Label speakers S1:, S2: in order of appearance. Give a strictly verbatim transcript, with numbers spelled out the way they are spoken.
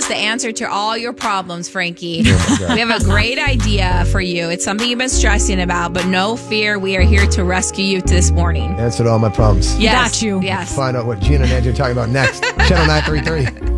S1: us the answer to all your problems, Frankie.
S2: Oh
S1: we have a great idea for you. It's something you've been stressing about, but no fear. We are here to rescue you this morning.
S2: Answered all my problems.
S1: Yes.
S3: Got you.
S1: Yes.
S2: Find out what Gina and Andrew are talking about next. Channel nine three three.